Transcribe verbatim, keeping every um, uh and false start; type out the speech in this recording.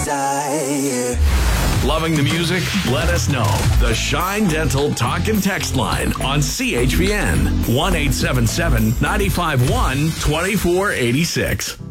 desire. Loving the music? Let us know. The Shine Dental Talk and Text line on C H V N one eight seven seven, nine five one, two four eight six.